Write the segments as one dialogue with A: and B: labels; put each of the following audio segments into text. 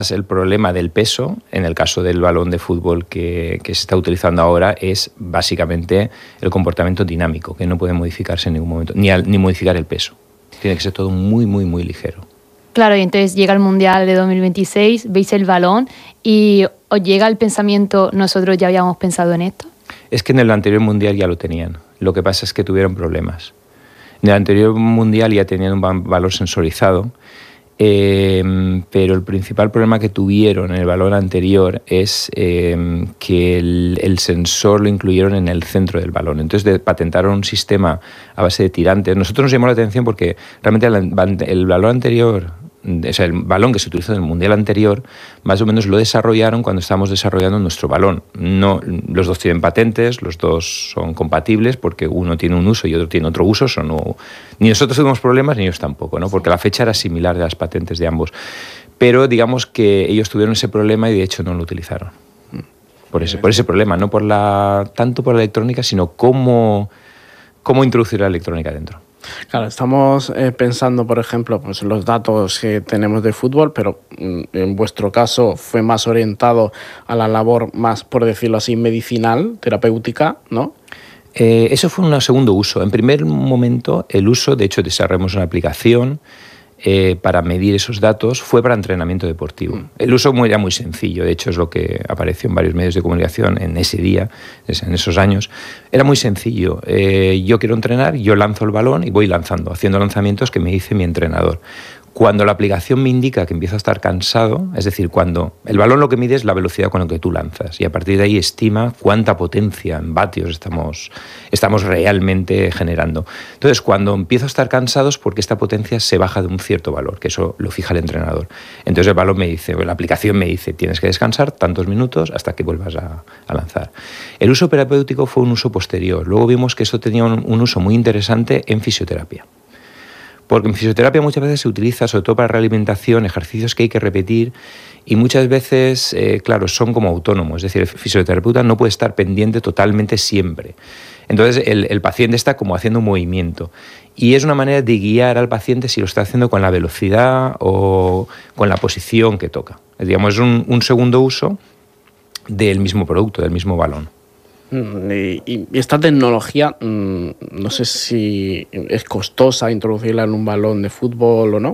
A: el problema del peso, en el caso del balón de fútbol que se está utilizando ahora, es básicamente el comportamiento dinámico, que no puede modificarse en ningún momento, ni modificar el peso. Tiene que ser todo muy, muy, muy ligero.
B: Claro, y entonces llega el Mundial de 2026, veis el balón y os llega el pensamiento, nosotros ya habíamos pensado en esto.
A: Es que en el anterior Mundial ya lo tenían. Lo que pasa es que tuvieron problemas. En el anterior Mundial ya tenían un valor sensorizado, pero el principal problema que tuvieron en el balón anterior es que el sensor lo incluyeron en el centro del balón. Entonces patentaron un sistema a base de tirantes. Nosotros nos llamó la atención porque realmente el balón anterior, o sea, el balón que se utilizó en el Mundial anterior, más o menos lo desarrollaron cuando estábamos desarrollando nuestro balón. No, los dos tienen patentes, los dos son compatibles porque uno tiene un uso y otro tiene otro uso. Ni nosotros tuvimos problemas ni ellos tampoco, ¿no? Porque la fecha era similar de las patentes de ambos. Pero digamos que ellos tuvieron ese problema y de hecho no lo utilizaron. Por ese problema, no tanto por la electrónica, sino cómo introducir la electrónica dentro.
C: Claro, estamos pensando, por ejemplo, pues los datos que tenemos de fútbol, pero en vuestro caso fue más orientado a la labor más, por decirlo así, medicinal, terapéutica, ¿no?
A: Eso fue un segundo uso. En primer momento, el uso, de hecho, desarrollamos una aplicación para medir esos datos, fue para entrenamiento deportivo. El uso era muy sencillo, de hecho es lo que apareció en varios medios de comunicación en ese día, en esos años. Era muy sencillo. Yo quiero entrenar, yo lanzo el balón y voy lanzando, haciendo lanzamientos que me dice mi entrenador. Cuando la aplicación me indica que empiezo a estar cansado, es decir, cuando el balón lo que mide es la velocidad con la que tú lanzas y a partir de ahí estima cuánta potencia en vatios estamos realmente generando. Entonces, cuando empiezo a estar cansado es porque esta potencia se baja de un cierto valor, que eso lo fija el entrenador. Entonces el balón me dice, la aplicación me dice, tienes que descansar tantos minutos hasta que vuelvas a lanzar. El uso terapéutico fue un uso posterior. Luego vimos que esto tenía un uso muy interesante en fisioterapia. Porque en fisioterapia muchas veces se utiliza, sobre todo para realimentación, ejercicios que hay que repetir y muchas veces, claro, son como autónomos. Es decir, el fisioterapeuta no puede estar pendiente totalmente siempre. Entonces, el paciente está como haciendo un movimiento y es una manera de guiar al paciente si lo está haciendo con la velocidad o con la posición que toca. Digamos, es un segundo uso del mismo producto, del mismo balón.
C: Y esta tecnología, no sé si es costosa introducirla en un balón de fútbol o no.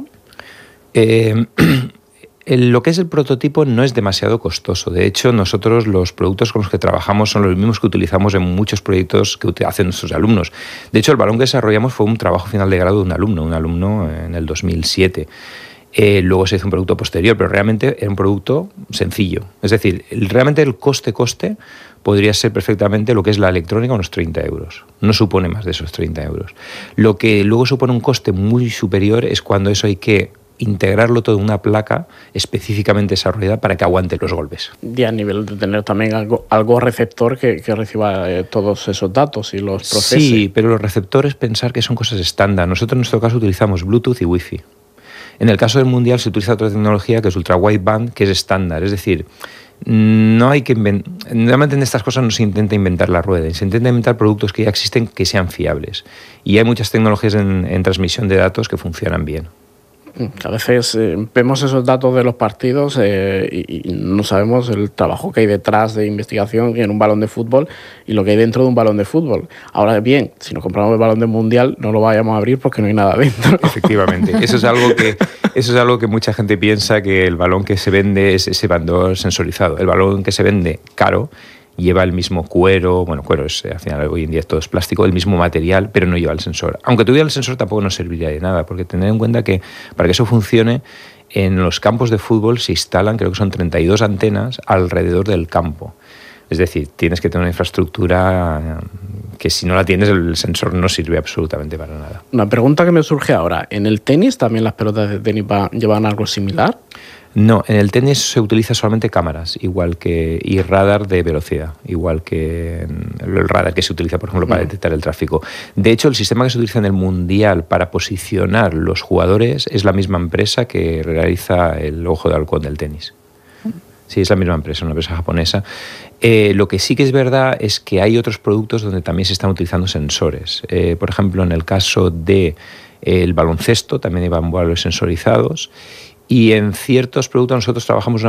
A: Lo que es el prototipo no es demasiado costoso. De hecho, nosotros los productos con los que trabajamos son los mismos que utilizamos en muchos proyectos que hacen nuestros alumnos. De hecho, el balón que desarrollamos fue un trabajo final de grado de un alumno en el 2007. Luego se hizo un producto posterior, pero realmente era un producto sencillo. Es decir, realmente el coste podría ser perfectamente lo que es la electrónica, unos 30 euros. No supone más de esos 30 euros. Lo que luego supone un coste muy superior es cuando eso hay que integrarlo todo en una placa específicamente desarrollada para que aguante los golpes.
C: Y a nivel de tener también algo receptor que reciba todos esos datos y los procese.
A: Sí, pero los receptores pensar que son cosas estándar. Nosotros en nuestro caso utilizamos Bluetooth y Wi-Fi. En el caso del Mundial se utiliza otra tecnología que es ultra wideband, que es estándar. Es decir, no hay que realmente en estas cosas no se intenta inventar la rueda, se intenta inventar productos que ya existen que sean fiables. Y hay muchas tecnologías en transmisión de datos que funcionan bien.
C: A veces vemos esos datos de los partidos y no sabemos el trabajo que hay detrás de investigación en un balón de fútbol y lo que hay dentro de un balón de fútbol. Ahora bien, si nos compramos el balón de mundial no lo vayamos a abrir porque no hay nada dentro.
A: Efectivamente, eso es algo que mucha gente piensa, que el balón que se vende es ese balón sensorizado. El balón que se vende caro lleva el mismo cuero, cuero es, al final hoy en día todo es plástico, el mismo material, pero no lleva el sensor. Aunque tuviera el sensor tampoco nos serviría de nada, porque tener en cuenta que para que eso funcione, en los campos de fútbol se instalan, creo que son 32 antenas alrededor del campo. Es decir, tienes que tener una infraestructura que si no la tienes el sensor no sirve absolutamente para nada.
C: Una pregunta que me surge ahora, ¿en el tenis también las pelotas de tenis llevan algo similar?
A: No, en el tenis se utiliza solamente cámaras, y radar de velocidad, igual que el radar que se utiliza, por ejemplo, para detectar el tráfico. De hecho, el sistema que se utiliza en el Mundial para posicionar los jugadores es la misma empresa que realiza el ojo de halcón del tenis. Sí, es la misma empresa, una empresa japonesa. Lo que sí que es verdad es que hay otros productos donde también se están utilizando sensores. Por ejemplo, en el caso del baloncesto también llevan valores sensorizados. y en ciertos productos nosotros trabajamos